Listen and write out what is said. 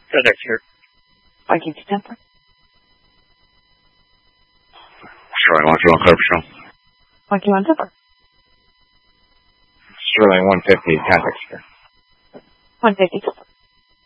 FedEx here. Viking to Temper. Sterling 121 Clipper Show. Viking on Temper. Sterling 150 Contact here. 150 Temper.